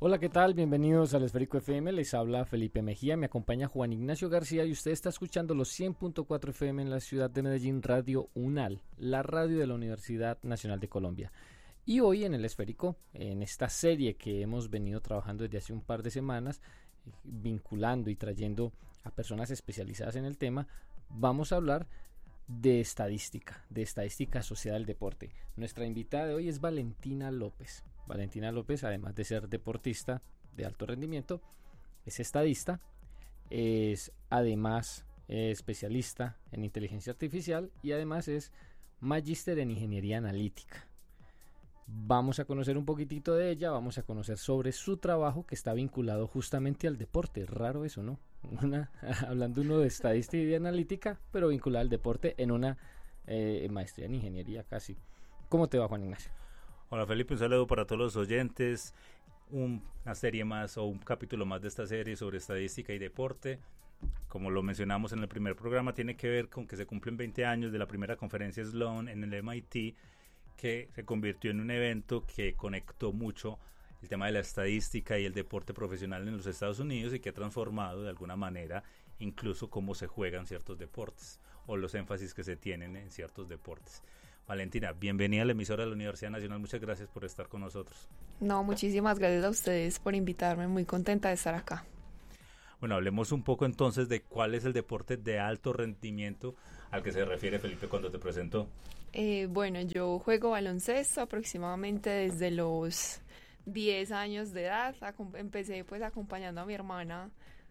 Hola, ¿qué tal? Bienvenidos al Esférico FM, les habla Felipe Mejía, me acompaña Juan Ignacio García y usted está escuchando los 100.4 FM en la ciudad de Medellín, Radio UNAL, la radio de la Universidad Nacional de Colombia. Y hoy en el Esférico, en esta serie que hemos venido trabajando desde hace un par de semanas, vinculando y trayendo a personas especializadas en el tema, vamos a hablar de estadística asociada al deporte. Nuestra invitada de hoy es Valentina López. Valentina López, además de ser deportista de alto rendimiento, es estadista, es además especialista en inteligencia artificial y además es magíster en ingeniería analítica. Vamos a conocer un poquitito de ella, vamos a conocer sobre su trabajo que está vinculado justamente al deporte. Raro eso, ¿no? Hablando uno de estadística y de analítica, pero vinculado al deporte en una maestría en ingeniería casi. ¿Cómo te va, Juan Ignacio? Hola Felipe, un saludo para todos los oyentes. Una serie más o un capítulo más de esta serie sobre estadística y deporte. Como lo mencionamos en el primer programa, tiene que ver con que se cumplen 20 años de la primera conferencia Sloan en el MIT, que se convirtió en un evento que conectó mucho el tema de la estadística y el deporte profesional en los Estados Unidos y que ha transformado de alguna manera incluso cómo se juegan ciertos deportes o los énfasis que se tienen en ciertos deportes. Valentina, bienvenida a la emisora de la Universidad Nacional, muchas gracias por estar con nosotros. No, muchísimas gracias a ustedes por invitarme, muy contenta de estar acá. Bueno, hablemos un poco entonces de cuál es el deporte de alto rendimiento al que se refiere Felipe cuando te presentó. Bueno, yo juego baloncesto aproximadamente desde los 10 años de edad. Empecé pues acompañando a mi hermana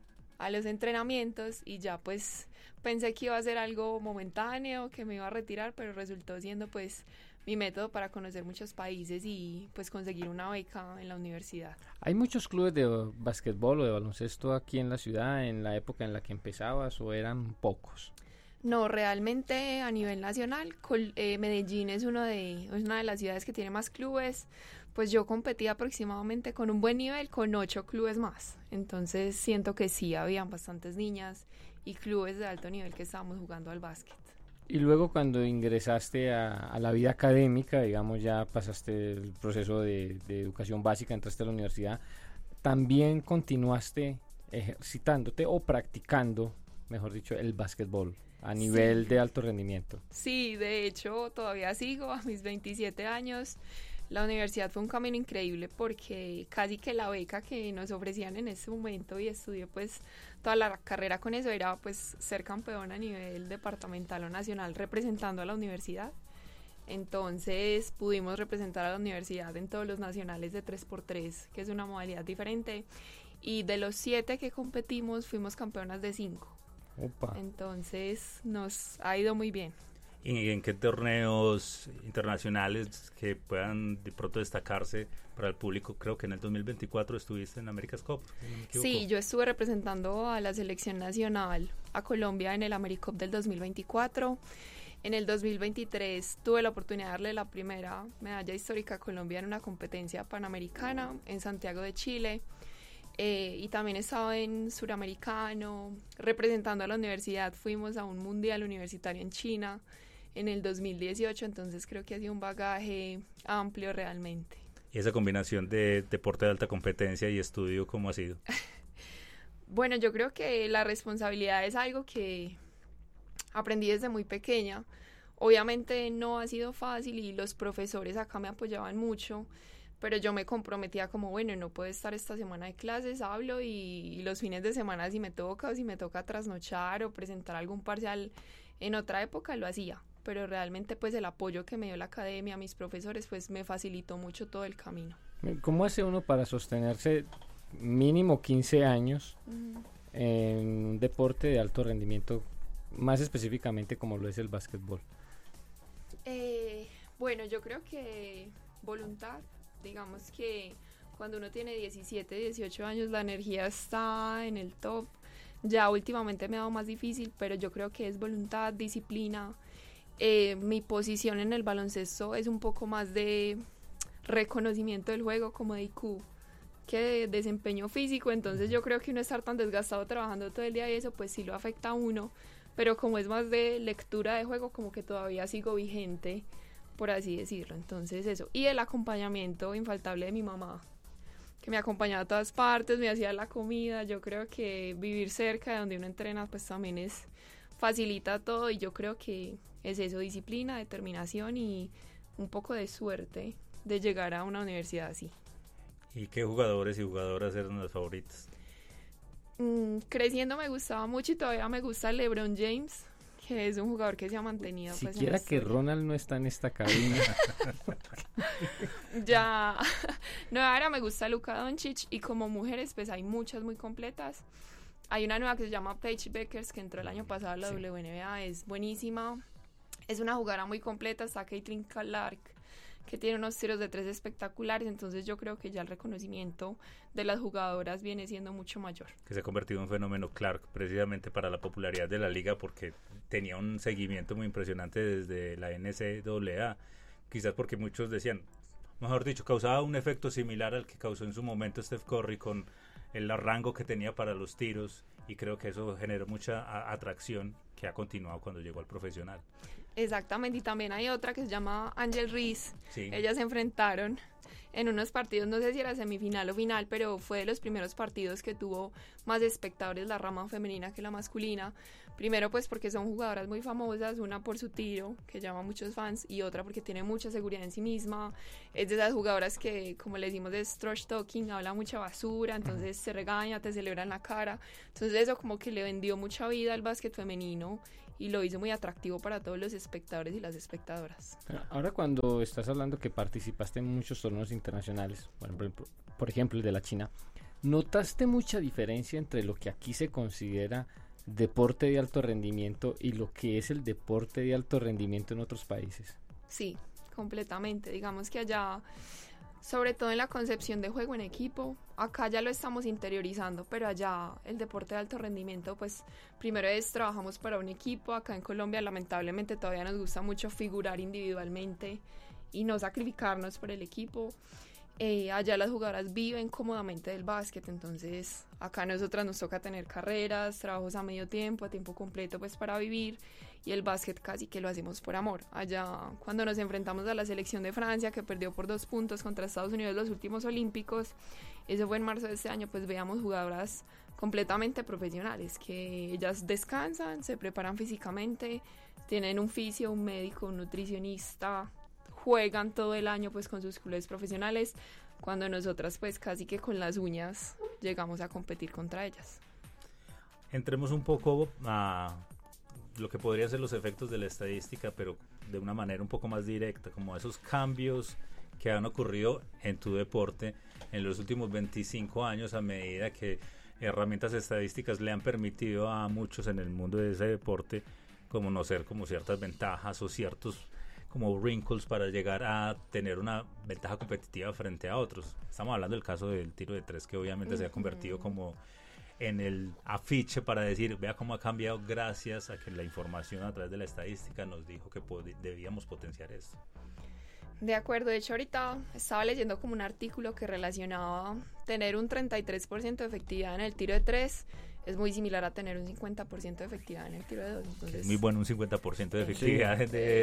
a los entrenamientos y ya pues pensé que iba a ser algo momentáneo, que me iba a retirar, pero resultó siendo pues mi método para conocer muchos países y pues conseguir una beca en la universidad. ¿Hay muchos clubes de básquetbol o de baloncesto aquí en la ciudad en la época en la que empezabas o eran pocos? No, realmente a nivel nacional, Medellín es una de las ciudades que tiene más clubes. Pues yo competí aproximadamente con un buen nivel con 8 clubes más. Entonces siento que sí, habían bastantes niñas y clubes de alto nivel que estábamos jugando al básquet. Y luego cuando ingresaste a la vida académica, digamos ya pasaste el proceso de educación básica, entraste a la universidad, ¿también continuaste ejercitándote o practicando, mejor dicho, el básquetbol a nivel de alto rendimiento? Sí, de hecho todavía sigo a mis 27 años. La universidad fue un camino increíble porque casi que la beca que nos ofrecían en ese momento y estudié pues toda la carrera con eso era pues ser campeón a nivel departamental o nacional representando a la universidad. Entonces pudimos representar a la universidad en todos los nacionales de 3x3, que es una modalidad diferente, y de los 7 que competimos fuimos campeonas de 5. Opa. Entonces nos ha ido muy bien. ¿Y en qué torneos internacionales que puedan de pronto destacarse para el público? Creo que en el 2024 estuviste en America's Cup, si no me equivoco. Sí, yo estuve representando a la selección nacional, a Colombia en el AmeriCup del 2024. En el 2023 tuve la oportunidad de darle la primera medalla histórica a Colombia en una competencia panamericana en Santiago de Chile. Y también he estado en Suramericano, representando a la universidad. Fuimos a un mundial universitario en China en el 2018, entonces creo que ha sido un bagaje amplio realmente. ¿Y esa combinación de deporte de alta competencia y estudio cómo ha sido? Bueno, yo creo que la responsabilidad es algo que aprendí desde muy pequeña. Obviamente no ha sido fácil y los profesores acá me apoyaban mucho, pero yo me comprometía como, bueno, no puedo estar esta semana de clases, hablo y los fines de semana si me toca trasnochar o presentar algún parcial en otra época, lo hacía. Pero realmente pues el apoyo que me dio la academia, mis profesores, pues me facilitó mucho todo el camino. ¿Cómo hace uno para sostenerse mínimo 15 años en un deporte de alto rendimiento, más específicamente como lo es el básquetbol? Bueno, yo creo que voluntad. Digamos que cuando uno tiene 17, 18 años la energía está en el top. Ya últimamente me ha dado más difícil, pero yo creo que es voluntad, disciplina. Mi posición en el baloncesto es un poco más de reconocimiento del juego, como de IQ, que de desempeño físico. Entonces yo creo que uno estar tan desgastado trabajando todo el día y eso pues sí lo afecta a uno, pero como es más de lectura de juego, como que todavía sigo vigente, por así decirlo. Entonces eso, y el acompañamiento infaltable de mi mamá, que me acompañaba a todas partes, me hacía la comida. Yo creo que vivir cerca de donde uno entrena pues también facilita todo, y yo creo que es eso, disciplina, determinación y un poco de suerte de llegar a una universidad así. ¿Y qué jugadores y jugadoras eran las favoritas? Creciendo me gustaba mucho y todavía me gusta LeBron James, que es un jugador que se ha mantenido. Siquiera pues, que Ronald no está en esta cabina. Ya, no, ahora me gusta Luka Doncic, y como mujeres pues hay muchas muy completas. Hay una nueva que se llama Paige Beckers, que entró el año pasado a la WNBA, es buenísima. Es una jugadora muy completa. Está Caitlin Clark, que tiene unos tiros de tres espectaculares. Entonces yo creo que ya el reconocimiento de las jugadoras viene siendo mucho mayor. Que se ha convertido en un fenómeno Clark precisamente para la popularidad de la liga, porque tenía un seguimiento muy impresionante desde la NCAA. Quizás porque muchos decían, mejor dicho, causaba un efecto similar al que causó en su momento Steph Curry con el rango que tenía para los tiros, y creo que eso generó mucha atracción que ha continuado cuando llegó al profesional. Exactamente, y también hay otra que se llama Angel Reese. Sí. Ellas se enfrentaron en unos partidos, no sé si era semifinal o final, pero fue de los primeros partidos que tuvo más espectadores la rama femenina que la masculina. Primero pues porque son jugadoras muy famosas, una por su tiro, que llama a muchos fans, y otra porque tiene mucha seguridad en sí misma. Es de esas jugadoras que, como le decimos, de trash talking, habla mucha basura, entonces se regaña, te celebra en la cara. Entonces eso como que le vendió mucha vida al básquet femenino y lo hizo muy atractivo para todos los espectadores y las espectadoras. Ahora, cuando estás hablando que participaste en muchos torneos internacionales, por ejemplo el de la China, ¿notaste mucha diferencia entre lo que aquí se considera deporte de alto rendimiento y lo que es el deporte de alto rendimiento en otros países? Sí, completamente. Digamos que allá, sobre todo en la concepción de juego en equipo, acá ya lo estamos interiorizando, pero allá el deporte de alto rendimiento, pues primero trabajamos para un equipo. Acá en Colombia lamentablemente todavía nos gusta mucho figurar individualmente y no sacrificarnos por el equipo. Allá las jugadoras viven cómodamente del básquet, entonces acá a nosotras nos toca tener carreras, trabajos a medio tiempo, a tiempo completo pues para vivir, y el básquet casi que lo hacemos por amor. Allá cuando nos enfrentamos a la selección de Francia, que perdió por 2 puntos contra Estados Unidos los últimos olímpicos, eso fue en marzo de este año, pues veíamos jugadoras completamente profesionales, que ellas descansan, se preparan físicamente, tienen un fisio, un médico, un nutricionista, juegan todo el año pues con sus clubes profesionales, cuando nosotras pues casi que con las uñas llegamos a competir contra ellas. Entremos un poco a lo que podría ser los efectos de la estadística, pero de una manera un poco más directa, como esos cambios que han ocurrido en tu deporte en los últimos 25 años, a medida que herramientas estadísticas le han permitido a muchos en el mundo de ese deporte conocer como ciertas ventajas o ciertos como wrinkles para llegar a tener una ventaja competitiva frente a otros. Estamos hablando del caso del tiro de 3, que obviamente se ha convertido como en el afiche para decir, vea cómo ha cambiado gracias a que la información a través de la estadística nos dijo que debíamos potenciar esto. De acuerdo, de hecho ahorita estaba leyendo como un artículo que relacionaba tener un 33% de efectividad en el tiro de 3 es muy similar a tener un 50% de efectividad en el tiro de 2. Entonces, es muy bueno un 50% de efectividad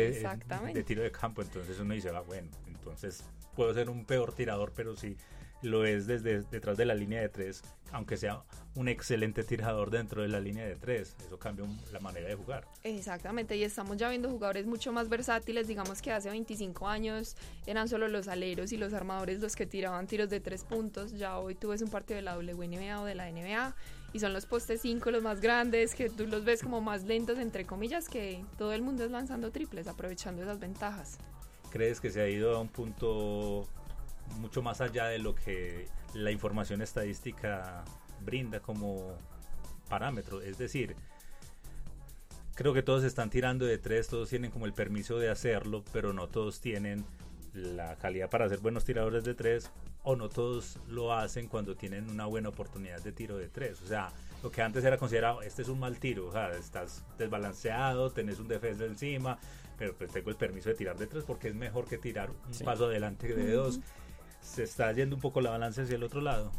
de tiro de campo, entonces uno dice, bueno, entonces puedo ser un peor tirador, pero si lo es desde detrás de la línea de 3, aunque sea un excelente tirador dentro de la línea de 3, eso cambia la manera de jugar. Exactamente, y estamos ya viendo jugadores mucho más versátiles. Digamos que hace 25 años eran solo los aleros y los armadores los que tiraban tiros de 3 puntos, ya hoy tú ves un partido de la WNBA o de la NBA y son los postes 5 los más grandes, que tú los ves como más lentos entre comillas, que todo el mundo es lanzando triples, aprovechando esas ventajas. ¿Crees que se ha ido a un punto mucho más allá de lo que la información estadística brinda como parámetro? Es decir, creo que todos están tirando de 3, todos tienen como el permiso de hacerlo, pero no todos tienen la calidad para ser buenos tiradores de 3, o no todos lo hacen cuando tienen una buena oportunidad de tiro de 3. O sea, lo que antes era considerado, este es un mal tiro, o sea, estás desbalanceado, tenés un defensa encima, pero pues tengo el permiso de tirar de 3 porque es mejor que tirar un paso adelante de 2. ¿Se está yendo un poco la balanza hacia el otro lado?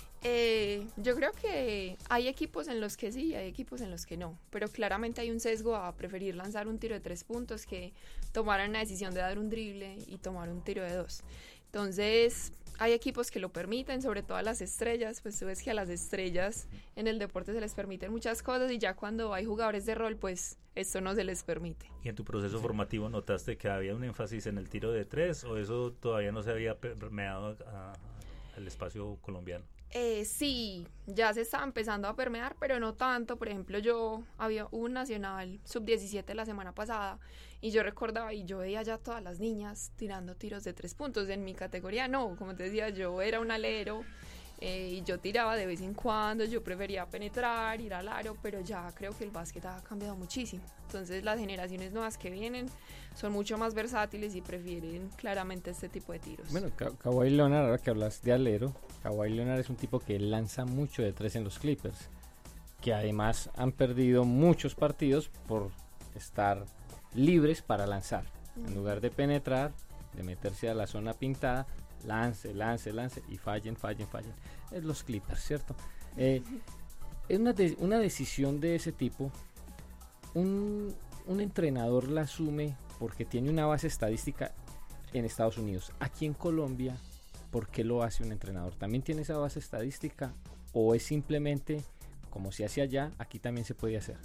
Yo creo que hay equipos en los que sí y hay equipos en los que no, pero claramente hay un sesgo a preferir lanzar un tiro de 3 puntos que tomar una decisión de dar un drible y tomar un tiro de 2. Entonces, hay equipos que lo permiten, sobre todo a las estrellas, pues tú ves que a las estrellas en el deporte se les permiten muchas cosas y ya cuando hay jugadores de rol, pues esto no se les permite. ¿Y en tu proceso formativo notaste que había un énfasis en el tiro de 3 o eso todavía no se había permeado al espacio colombiano? Sí, ya se estaba empezando a permear, pero no tanto. Por ejemplo, había un nacional sub-17 la semana pasada y yo recordaba y yo veía ya todas las niñas tirando tiros de 3 puntos. En mi categoría no, como te decía, yo era un alero y yo tiraba de vez en cuando, yo prefería penetrar, ir al aro, pero ya creo que el básquet ha cambiado muchísimo. Entonces las generaciones nuevas que vienen son mucho más versátiles y prefieren claramente este tipo de tiros. Bueno, Kawhi Leonard, ahora que hablas de alero, Kawhi Leonard es un tipo que lanza mucho de 3 en los Clippers, que además han perdido muchos partidos por estar libres para lanzar. En lugar de penetrar, de meterse a la zona pintada, lance y fallen. Es los Clippers, ¿cierto? Es una decisión de ese tipo. Un entrenador la asume porque tiene una base estadística en Estados Unidos. Aquí en Colombia, ¿por qué lo hace un entrenador? ¿También tiene esa base estadística o es simplemente como se hace allá, aquí también se puede hacer?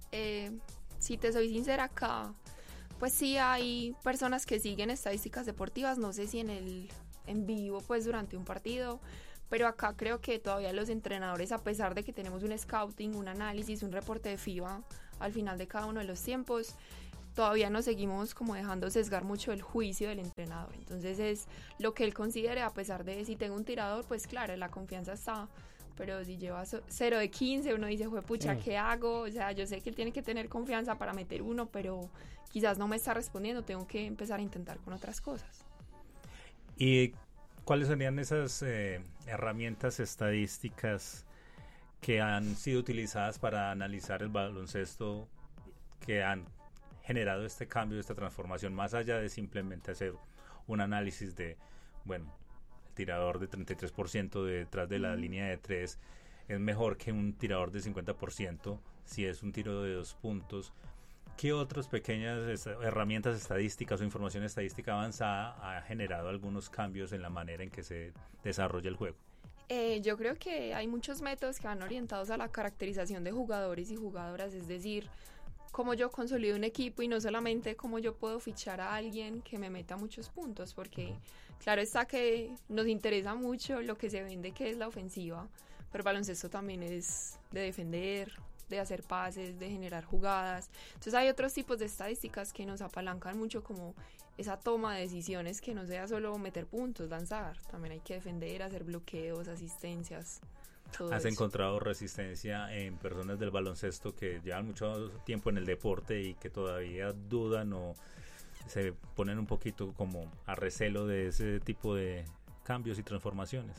Si te soy sincera, acá pues sí hay personas que siguen estadísticas deportivas, no sé si en vivo pues durante un partido, pero acá creo que todavía los entrenadores, a pesar de que tenemos un scouting, un análisis, un reporte de FIBA al final de cada uno de los tiempos, todavía nos seguimos como dejando sesgar mucho el juicio del entrenador. Entonces es lo que él considere, a pesar de si tengo un tirador, pues claro, la confianza está, pero si lleva 0 de 15, uno dice, juepucha, ¿qué hago? O sea, yo sé que él tiene que tener confianza para meter uno, pero quizás no me está respondiendo, tengo que empezar a intentar con otras cosas. ¿Y cuáles serían esas herramientas estadísticas que han sido utilizadas para analizar el baloncesto, que han generado este cambio, esta transformación, más allá de simplemente hacer un análisis de, bueno, el tirador de 33% detrás de la línea de 3 es mejor que un tirador de 50% si es un tiro de 2 puntos? ¿Qué otras pequeñas herramientas estadísticas o información estadística avanzada ha generado algunos cambios en la manera en que se desarrolla el juego? Yo creo que hay muchos métodos que van orientados a la caracterización de jugadores y jugadoras, es decir, cómo yo consolido un equipo y no solamente cómo yo puedo fichar a alguien que me meta muchos puntos, porque claro está que nos interesa mucho lo que se vende, que es la ofensiva, pero el baloncesto también es de defender, de hacer pases, de generar jugadas. Entonces hay otros tipos de estadísticas que nos apalancan mucho, como esa toma de decisiones, que no sea solo meter puntos, lanzar, también hay que defender, hacer bloqueos, asistencias. ¿Has encontrado resistencia en personas del baloncesto que llevan mucho tiempo en el deporte y que todavía dudan o se ponen un poquito como a recelo de ese tipo de cambios y transformaciones?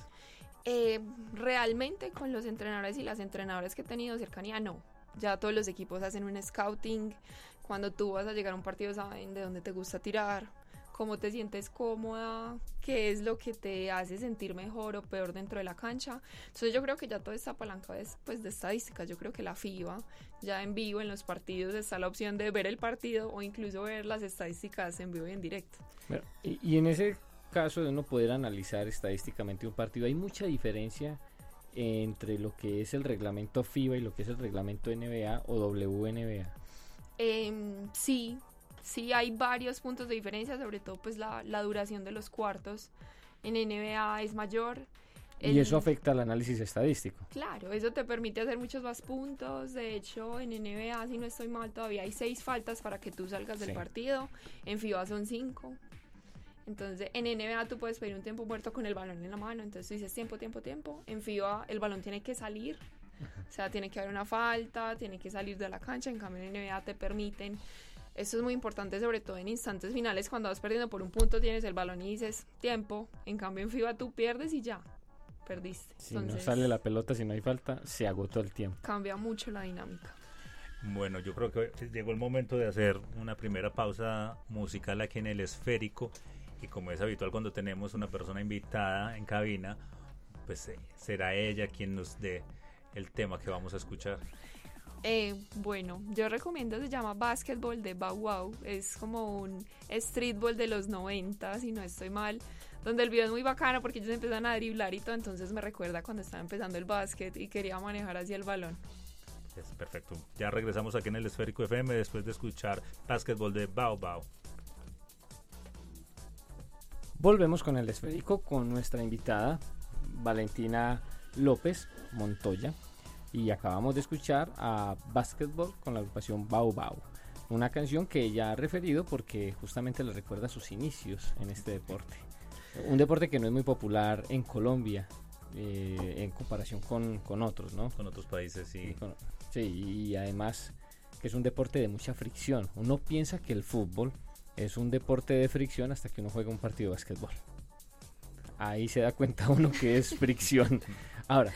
Realmente con los entrenadores y las entrenadoras que he tenido cercanía, no. Ya todos los equipos hacen un scouting. Cuando tú vas a llegar a un partido saben de dónde te gusta tirar, cómo te sientes cómoda, qué es lo que te hace sentir mejor o peor dentro de la cancha. Entonces yo creo que ya toda esta palanca es pues de estadísticas. Yo creo que la FIBA, ya en vivo en los partidos, está la opción de ver el partido o incluso ver las estadísticas en vivo y en directo. Bueno, y en ese caso de uno poder analizar estadísticamente un partido, hay mucha diferencia entre lo que es el reglamento FIBA y lo que es el reglamento NBA o WNBA. Sí, hay varios puntos de diferencia, sobre todo pues la duración de los cuartos. En NBA es mayor. Y eso afecta al análisis estadístico. Claro, eso te permite hacer muchos más puntos. De hecho, en NBA, si no estoy mal, todavía hay 6 faltas para que tú salgas del partido. En FIBA son 5. Entonces, en NBA tú puedes pedir un tiempo muerto con el balón en la mano. Entonces tú dices tiempo. En FIBA el balón tiene que salir. O sea, tiene que haber una falta, tiene que salir de la cancha. En cambio, en NBA te permiten. Esto es muy importante, sobre todo en instantes finales. Cuando vas perdiendo por un punto, tienes el balón y dices tiempo. En cambio, en FIBA tú pierdes y ya, perdiste. Si entonces, no sale la pelota, si no hay falta, se agotó el tiempo. Cambia mucho la dinámica. Bueno, yo creo que llegó el momento de hacer una primera pausa musical aquí en el Esférico. Y como es habitual cuando tenemos una persona invitada en cabina, pues será ella quien nos dé el tema que vamos a escuchar. Bueno, yo recomiendo, se llama Basketball de Bow Wow. Es como un streetball de los 90, si no estoy mal. donde el video es muy bacano porque ellos empiezan a driblar y todo, entonces me recuerda cuando estaba empezando el básquet y quería manejar hacia el balón. Es perfecto. Ya regresamos aquí en el Esférico FM después de escuchar Básquetbol de Bao Bao. Volvemos con el Esférico con nuestra invitada Valentina López Montoya y acabamos de escuchar a Básquetbol con la agrupación Bao Bao, una canción que ella ha referido porque justamente le recuerda sus inicios en este deporte, un deporte que no es muy popular en Colombia en comparación con otros, ¿no? Con otros países, sí. Sí, y además que es un deporte de mucha fricción. Uno piensa que el fútbol es un deporte de fricción hasta que uno juega un partido de básquetbol. Ahí se da cuenta uno que es fricción. Ahora,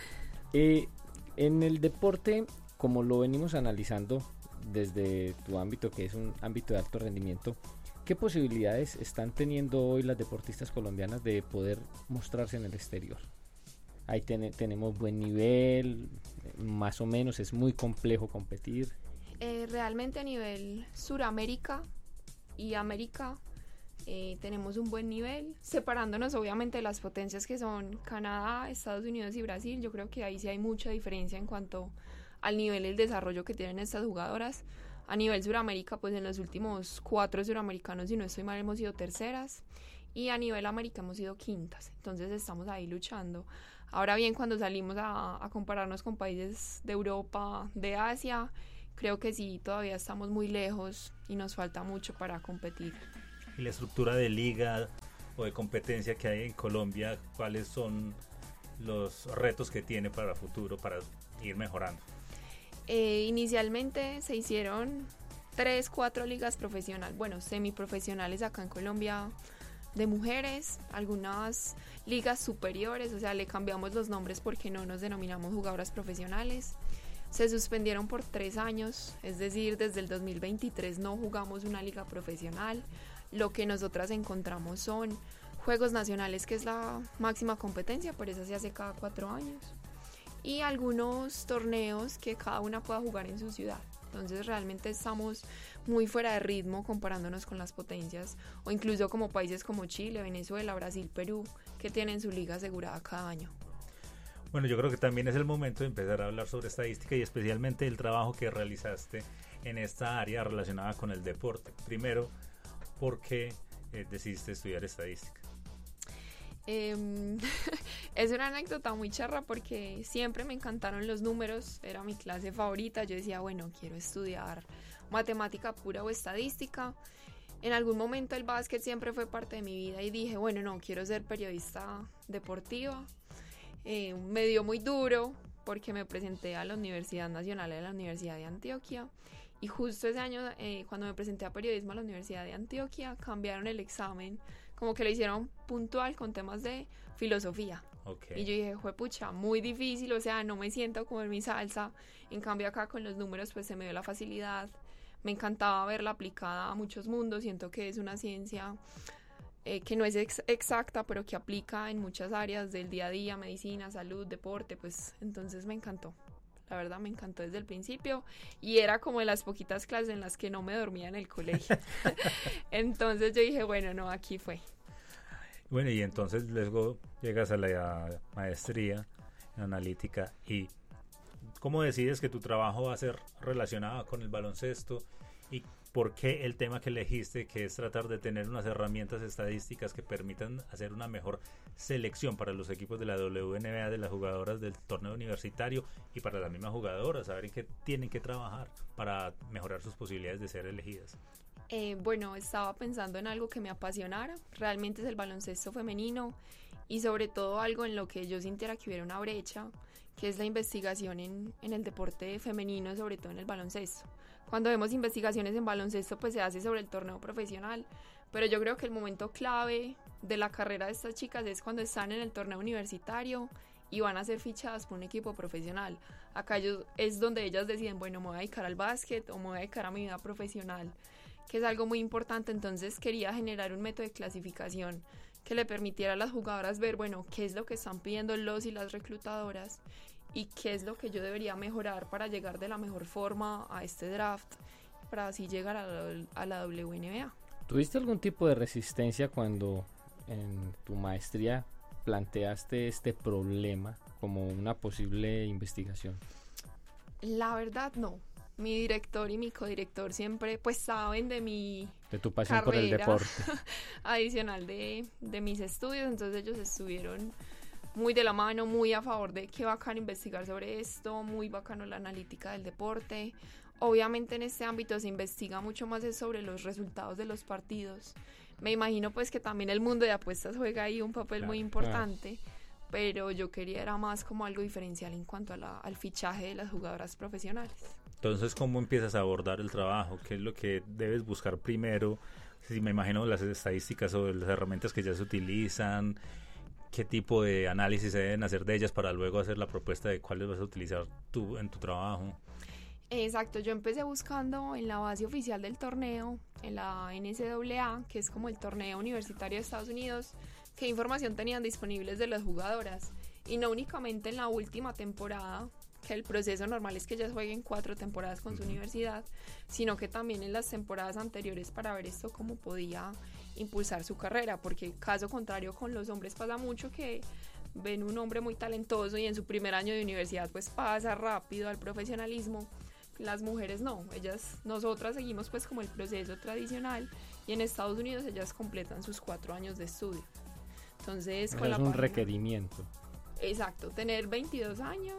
en el deporte, como lo venimos analizando desde tu ámbito, que es un ámbito de alto rendimiento, ¿qué posibilidades están teniendo hoy las deportistas colombianas de poder mostrarse en el exterior? Ahí tenemos buen nivel, más o menos, es muy complejo competir. Realmente a nivel Suramérica y América tenemos un buen nivel, separándonos obviamente de las potencias que son Canadá, Estados Unidos y Brasil. Yo creo que ahí sí hay mucha diferencia en cuanto al nivel y el desarrollo que tienen estas jugadoras. A nivel Suramérica, pues en los últimos 4 suramericanos, si no estoy mal, hemos sido terceras, y a nivel América hemos sido quintas, entonces estamos ahí luchando. Ahora bien, cuando salimos a compararnos con países de Europa, de Asia, creo que sí, todavía estamos muy lejos y nos falta mucho para competir. ¿Y la estructura de liga o de competencia que hay en Colombia, cuáles son los retos que tiene para el futuro, para ir mejorando? Inicialmente se hicieron 3-4 ligas profesionales, bueno, semiprofesionales acá en Colombia, de mujeres, algunas ligas superiores, o sea, le cambiamos los nombres porque no nos denominamos jugadoras profesionales. Se suspendieron por 3 años, es decir, desde el 2023 no jugamos una liga profesional. Lo que nosotras encontramos son Juegos Nacionales, que es la máxima competencia, pero esa se hace cada 4 años. Y algunos torneos que cada una pueda jugar en su ciudad. Entonces realmente estamos muy fuera de ritmo comparándonos con las potencias, o incluso como países como Chile, Venezuela, Brasil, Perú, que tienen su liga asegurada cada año. Bueno, yo creo que también es el momento de empezar a hablar sobre estadística y especialmente el trabajo que realizaste en esta área relacionada con el deporte. Primero, ¿por qué decidiste estudiar estadística? Es una anécdota muy charra porque siempre me encantaron los números, era mi clase favorita. Yo decía, bueno, quiero estudiar matemática pura o estadística. En algún momento el básquet siempre fue parte de mi vida y dije, bueno, no, quiero ser periodista deportiva. Me dio muy duro porque me presenté a la Universidad Nacional de la Universidad de Antioquia, y justo ese año, cuando me presenté a periodismo a la Universidad de Antioquia, cambiaron el examen, como que lo hicieron puntual con temas de filosofía. Okay. Y yo dije, juepucha, muy difícil, o sea, no me siento como en mi salsa. En cambio acá con los números pues se me dio la facilidad. Me encantaba verla aplicada a muchos mundos. Siento que es una ciencia que no es exacta, pero que aplica en muchas áreas del día a día, medicina, salud, deporte, pues entonces me encantó. La verdad me encantó desde el principio y era como de las poquitas clases en las que no me dormía en el colegio. Entonces yo dije, bueno, no, aquí fue. Bueno, y entonces luego llegas a la maestría en analítica, y ¿cómo decides que tu trabajo va a ser relacionado con el baloncesto? ¿Y por qué el tema que elegiste, que es tratar de tener unas herramientas estadísticas que permitan hacer una mejor selección para los equipos de la WNBA, de las jugadoras del torneo universitario y para las mismas jugadoras, saber en qué tienen que trabajar para mejorar sus posibilidades de ser elegidas? Bueno, estaba pensando en algo que me apasionara, realmente es el baloncesto femenino, y sobre todo algo en lo que yo sintiera que hubiera una brecha, que es la investigación en el deporte femenino, sobre todo en el baloncesto. Cuando vemos investigaciones en baloncesto, pues se hace sobre el torneo profesional, pero yo creo que el momento clave de la carrera de estas chicas es cuando están en el torneo universitario y van a ser fichadas por un equipo profesional. Acá es donde ellas deciden, bueno, me voy a dedicar al básquet o me voy a dedicar a mi vida profesional, que es algo muy importante. Entonces quería generar un método de clasificación que le permitiera a las jugadoras ver, bueno, qué es lo que están pidiendo los y las reclutadoras y qué es lo que yo debería mejorar para llegar de la mejor forma a este draft, para así llegar a la WNBA. ¿Tuviste algún tipo de resistencia cuando en tu maestría planteaste este problema como una posible investigación? La verdad no. Mi director y mi codirector siempre pues saben de tu pasión carrera por el deporte adicional de mis estudios, entonces ellos estuvieron muy de la mano, muy a favor de qué bacano investigar sobre esto, muy bacano la analítica del deporte. Obviamente en este ámbito se investiga mucho más sobre los resultados de los partidos. Me imagino pues que también el mundo de apuestas juega ahí un papel muy importante, pero yo quería era más como algo diferencial en cuanto al fichaje de las jugadoras profesionales. Entonces, ¿cómo empiezas a abordar el trabajo? ¿Qué es lo que debes buscar primero? Si me imagino las estadísticas o las herramientas que ya se utilizan, qué tipo de análisis se deben hacer de ellas para luego hacer la propuesta de cuáles vas a utilizar tú en tu trabajo. Exacto, yo empecé buscando en la base oficial del torneo, en la NCAA, que es como el torneo universitario de Estados Unidos, qué información tenían disponibles de las jugadoras. Y no únicamente en la última temporada, que el proceso normal es que ellas jueguen 4 temporadas con su universidad, sino que también en las temporadas anteriores para ver esto cómo podía impulsar su carrera, porque caso contrario con los hombres pasa mucho que ven un hombre muy talentoso y en su primer año de universidad pues pasa rápido al profesionalismo. Las mujeres no, nosotras seguimos pues como el proceso tradicional y en Estados Unidos ellas completan sus 4 años de estudio. Entonces, es un requerimiento. Exacto, tener 22 años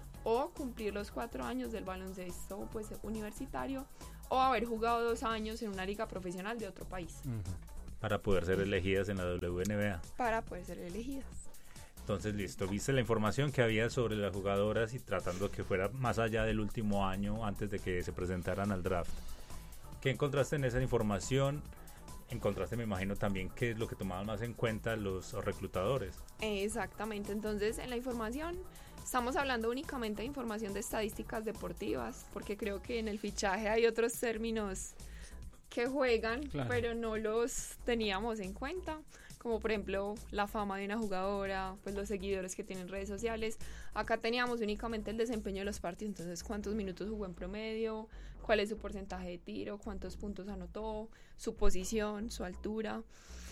o cumplir los 4 años del baloncesto pues universitario o haber jugado 2 años en una liga profesional de otro país. Para poder ser elegidas en la WNBA. Para poder ser elegidas. Entonces, listo, viste la información que había sobre las jugadoras y tratando que fuera más allá del último año antes de que se presentaran al draft. ¿Qué encontraste en esa información? Encontraste, me imagino, también qué es lo que tomaban más en cuenta los reclutadores. Exactamente, entonces en la información estamos hablando únicamente de información de estadísticas deportivas, porque creo que en el fichaje hay otros términos que juegan, pero no los teníamos en cuenta, como por ejemplo la fama de una jugadora, pues los seguidores que tienen redes sociales. Acá teníamos únicamente el desempeño de los partidos, entonces cuántos minutos jugó en promedio, cuál es su porcentaje de tiro, cuántos puntos anotó, su posición, su altura.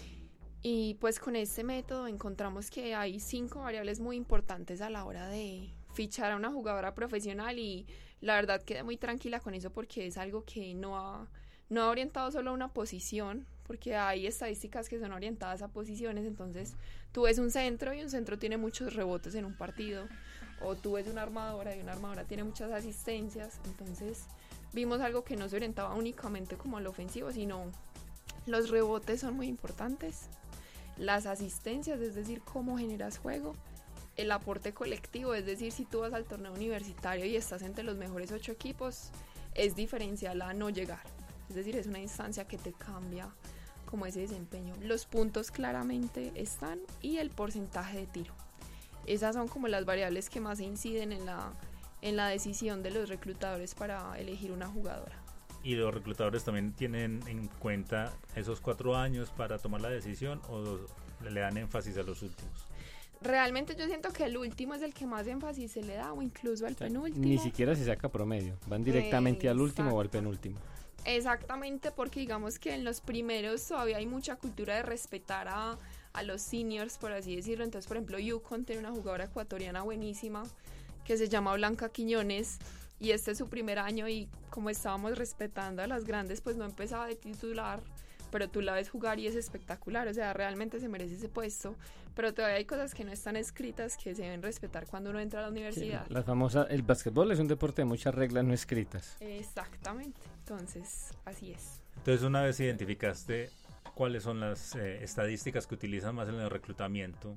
Y pues con este método encontramos que hay 5 variables muy importantes a la hora de fichar a una jugadora profesional y la verdad quedé muy tranquila con eso porque es algo que no ha orientado solo a una posición, porque hay estadísticas que son orientadas a posiciones, entonces tú ves un centro y un centro tiene muchos rebotes en un partido, o tú ves una armadora y una armadora tiene muchas asistencias, entonces vimos algo que no se orientaba únicamente como al ofensivo, sino los rebotes son muy importantes, las asistencias, es decir, cómo generas juego, el aporte colectivo, es decir, si tú vas al torneo universitario y estás entre los mejores 8 equipos, es diferencial a no llegar. Es decir, es una instancia que te cambia como ese desempeño. Los puntos claramente están y el porcentaje de tiro. Esas son como las variables que más inciden en la decisión de los reclutadores para elegir una jugadora. ¿Y los reclutadores también tienen en cuenta esos 4 años para tomar la decisión o le dan énfasis a los últimos? Realmente yo siento que el último es el que más énfasis se le da o incluso al penúltimo. Ni siquiera se saca promedio, van directamente al último o al penúltimo. Exactamente, porque digamos que en los primeros todavía hay mucha cultura de respetar a los seniors, por así decirlo. Entonces, por ejemplo, UConn tiene una jugadora ecuatoriana buenísima que se llama Blanca Quiñones y este es su primer año y como estábamos respetando a las grandes, pues no empezaba de titular, pero tú la ves jugar y es espectacular, o sea, realmente se merece ese puesto, pero todavía hay cosas que no están escritas que se deben respetar cuando uno entra a la universidad. Sí, la famosa, el básquetbol es un deporte de muchas reglas no escritas. Exactamente, entonces así es. Entonces, una vez identificaste cuáles son las estadísticas que utilizan más en el reclutamiento,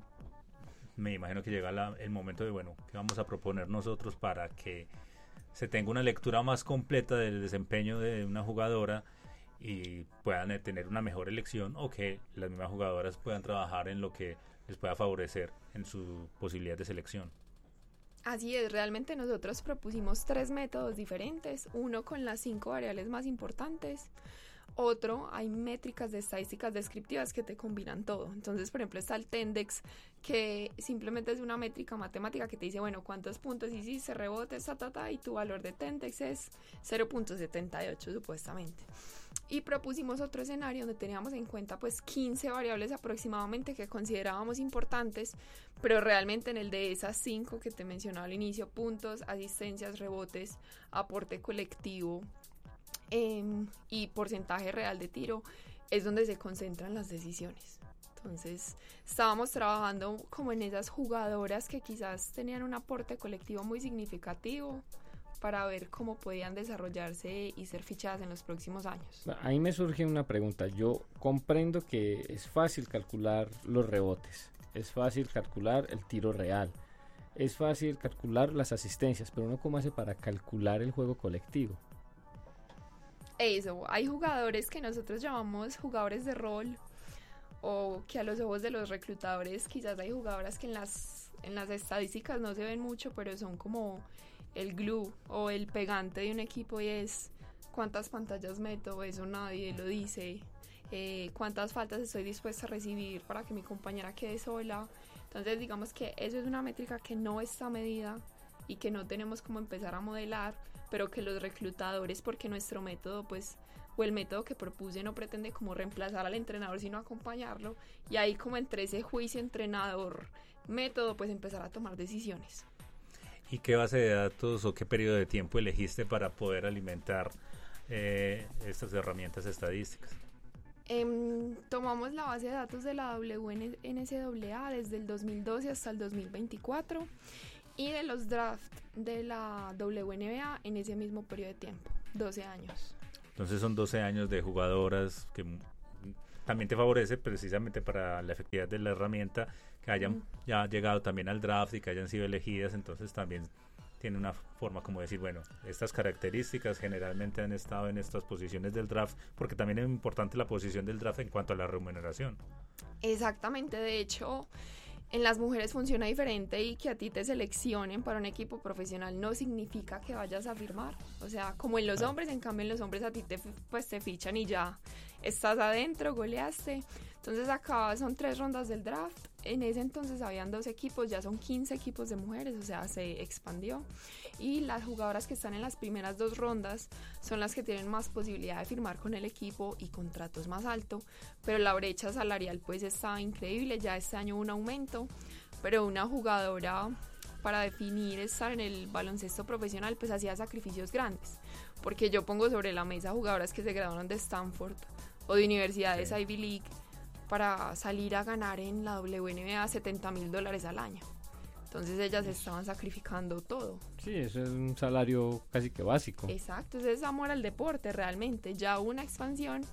me imagino que llega el momento de, bueno, ¿qué vamos a proponer nosotros para que se tenga una lectura más completa del desempeño de una jugadora y puedan tener una mejor elección o que las mismas jugadoras puedan trabajar en lo que les pueda favorecer en su posibilidad de selección? Así es, realmente nosotros propusimos 3 métodos diferentes, uno con las 5 variables más importantes, Otro, hay métricas de estadísticas descriptivas que te combinan todo. Entonces, por ejemplo, está el Tendex, que simplemente es una métrica matemática que te dice, bueno, cuántos puntos hiciste, rebotes, y tu valor de Tendex es 0.78 supuestamente. Y propusimos otro escenario donde teníamos en cuenta pues 15 variables aproximadamente que considerábamos importantes, pero realmente en el de esas 5 que te mencionaba al inicio, puntos, asistencias, rebotes, aporte colectivo, y porcentaje real de tiro, es donde se concentran las decisiones. Entonces estábamos trabajando como en esas jugadoras que quizás tenían un aporte colectivo muy significativo para ver cómo podían desarrollarse y ser fichadas en los próximos años. Ahí me surge una pregunta. Yo comprendo que es fácil calcular los rebotes, es fácil calcular el tiro real, es fácil calcular las asistencias, pero uno cómo hace para calcular el juego colectivo. Eso, hay jugadores que nosotros llamamos jugadores de rol, o que a los ojos de los reclutadores quizás hay jugadoras que en las estadísticas no se ven mucho, pero son como el glue o el pegante de un equipo, y es cuántas pantallas meto, eso nadie lo dice, cuántas faltas estoy dispuesta a recibir para que mi compañera quede sola. Entonces digamos que eso es una métrica que no está medida y que no tenemos como empezar a modelar, pero que los reclutadores, porque nuestro método pues, o el método que propuse no pretende como reemplazar al entrenador, sino acompañarlo, y ahí como entre ese juicio entrenador método pues empezar a tomar decisiones. ¿Y qué base de datos o qué periodo de tiempo elegiste para poder alimentar estas herramientas estadísticas? Tomamos la base de datos de la WNCAA desde el 2012 hasta el 2024 y de los drafts de la WNBA en ese mismo periodo de tiempo, 12 años. Entonces son 12 años de jugadoras que también te favorece precisamente para la efectividad de la herramienta, que hayan ya llegado también al draft y que hayan sido elegidas. Entonces también tiene una forma como decir, bueno, estas características generalmente han estado en estas posiciones del draft, porque también es importante la posición del draft en cuanto a la remuneración. Exactamente, de hecho en las mujeres funciona diferente, y que a ti te seleccionen para un equipo profesional no significa que vayas a firmar. O sea, como en los hombres, en cambio en los hombres a ti te fichan y ya estás adentro, goleaste. Entonces acá son 3 rondas del draft. En ese entonces habían 2 equipos, ya son 15 equipos de mujeres, o sea, se expandió. Y las jugadoras que están en las primeras 2 rondas son las que tienen más posibilidad de firmar con el equipo y contratos más altos. Pero la brecha salarial pues está increíble, ya este año hubo un aumento, pero una jugadora para definir estar en el baloncesto profesional pues hacía sacrificios grandes. Porque yo pongo sobre la mesa jugadoras que se graduaron de Stanford o de universidades Ivy League para salir a ganar en la WNBA $70,000 al año. Entonces ellas estaban sacrificando todo. Sí, eso es un salario casi que básico. Exacto, eso es amor al deporte realmente. Ya hubo una expansión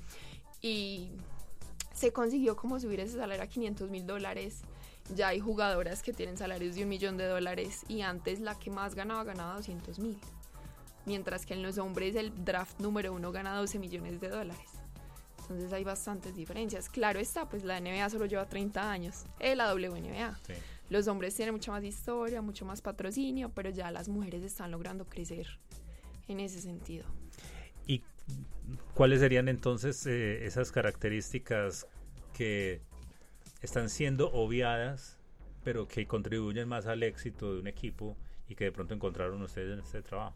y se consiguió como subir ese salario a $500,000. Ya hay jugadoras que tienen salarios de $1 millón, y antes la que más ganaba $200,000. Mientras que en los hombres el draft número 1 gana $12 millones. Entonces hay bastantes diferencias. Claro está, pues la NBA solo lleva 30 años, la WNBA. Sí. Los hombres tienen mucha más historia, mucho más patrocinio, pero ya las mujeres están logrando crecer en ese sentido. ¿Y cuáles serían entonces esas características que están siendo obviadas, pero que contribuyen más al éxito de un equipo y que de pronto encontraron ustedes en este trabajo?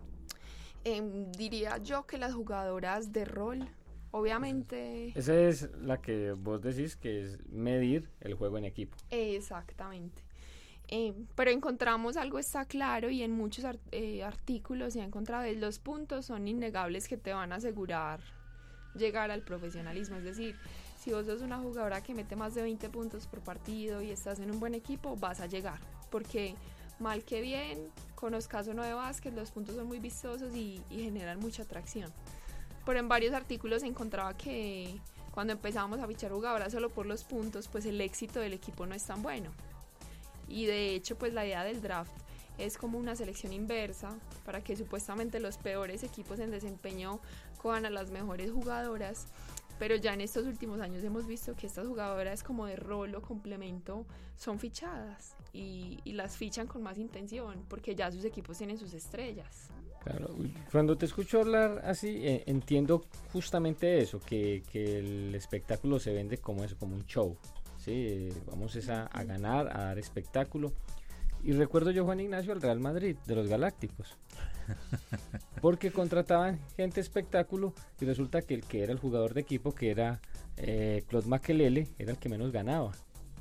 Diría yo que las jugadoras de rol, obviamente... Esa es la que vos decís que es medir el juego en equipo. Exactamente. Pero encontramos algo, está claro, y en muchos artículos se ha encontrado, los puntos son innegables que te van a asegurar llegar al profesionalismo. Es decir, si vos sos una jugadora que mete más de 20 puntos por partido y estás en un buen equipo, vas a llegar. Porque mal que bien, conozcas o no de básquet, los puntos son muy vistosos y generan mucha atracción. Pero en varios artículos se encontraba que cuando empezamos a fichar jugadoras solo por los puntos, pues el éxito del equipo no es tan bueno. Y de hecho, pues la idea del draft es como una selección inversa para que supuestamente los peores equipos en desempeño cojan a las mejores jugadoras. Pero ya en estos últimos años hemos visto que estas jugadoras como de rol o complemento son fichadas y las fichan con más intención porque ya sus equipos tienen sus estrellas. Claro, cuando te escucho hablar así, entiendo justamente eso, que el espectáculo se vende como eso, como un show, ¿sí? Vamos a ganar, a dar espectáculo. Y recuerdo yo, Juan Ignacio, al Real Madrid, de los Galácticos, porque contrataban gente espectáculo y resulta que el que era el jugador de equipo, que era Claude Makelele, era el que menos ganaba.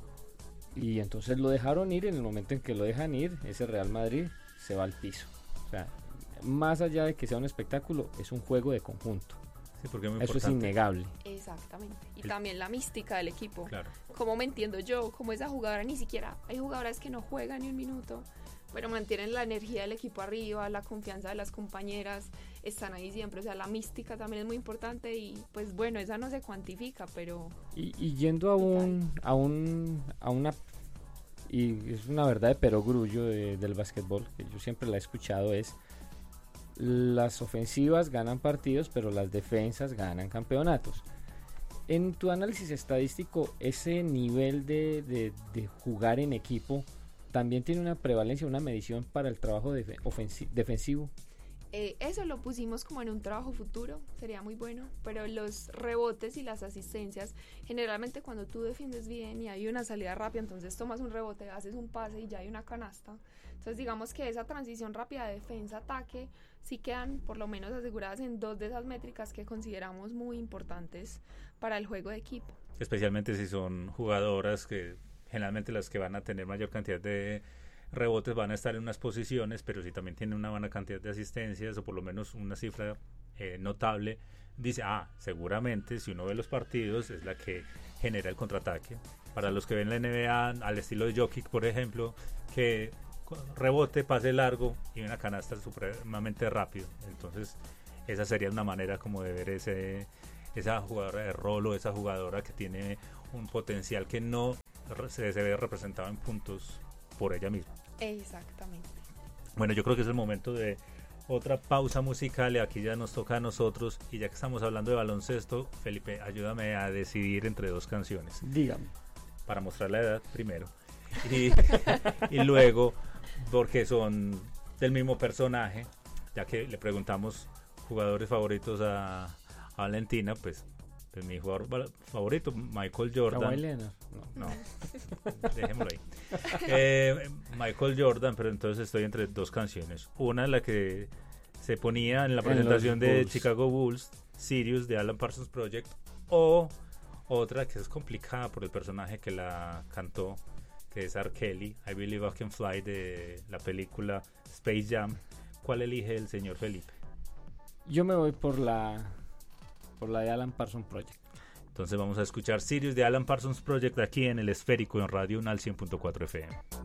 Y entonces lo dejaron ir, y en el momento en que lo dejan ir, ese Real Madrid se va al piso. O sea, más allá de que sea un espectáculo, es un juego de conjunto. Sí, porque es muy Eso importante. es innegable. Exactamente. Y también la mística del equipo. Claro. Como me entiendo yo, como esa jugadora ni siquiera, hay jugadoras que no juegan ni un minuto, pero mantienen la energía del equipo arriba, la confianza de las compañeras, están ahí siempre. O sea, la mística también es muy importante y pues bueno, esa no se cuantifica, pero... Y yendo a una... Y es una verdad de perogrullo del básquetbol, que yo siempre la he escuchado, es: las ofensivas ganan partidos, pero las defensas ganan campeonatos. En tu análisis estadístico, ese nivel de jugar en equipo también tiene una prevalencia, una medición para el trabajo defensivo. Eso lo pusimos como en un trabajo futuro, sería muy bueno, pero los rebotes y las asistencias, generalmente cuando tú defiendes bien y hay una salida rápida, entonces tomas un rebote, haces un pase y ya hay una canasta. Entonces digamos que esa transición rápida de defensa-ataque sí quedan por lo menos aseguradas en 2 de esas métricas que consideramos muy importantes para el juego de equipo. Especialmente si son jugadoras que generalmente las que van a tener mayor cantidad de rebotes van a estar en unas posiciones, pero si también tienen una buena cantidad de asistencias o por lo menos una cifra notable, dice, seguramente si uno ve los partidos es la que genera el contraataque. Para los que ven la NBA al estilo de Jokic, por ejemplo, que rebote, pase largo y una canasta supremamente rápido. Entonces esa sería una manera como de ver esa jugadora de rol o esa jugadora que tiene un potencial que no se ve representado en puntos por ella misma. Exactamente. Bueno, yo creo que es el momento de otra pausa musical y aquí ya nos toca a nosotros, y ya que estamos hablando de baloncesto, Felipe, ayúdame a decidir entre 2 canciones. Dígame. Para mostrar la edad primero y luego porque son del mismo personaje, ya que le preguntamos jugadores favoritos a Valentina, pues mi jugador favorito, Michael Jordan. ¿Kawhi Leonard? No, dejémoslo ahí. Michael Jordan, pero entonces estoy entre 2 canciones. Una, la que se ponía en la presentación de Chicago Bulls, Sirius de Alan Parsons Project, o otra que es complicada por el personaje que la cantó, que es R. Kelly, I Believe I Can Fly, de la película Space Jam. ¿Cuál elige el señor Felipe? Yo me voy por la de Alan Parsons Project. Entonces vamos a escuchar Sirius de Alan Parsons Project aquí en el Esférico en Radio UNAL 100.4 FM.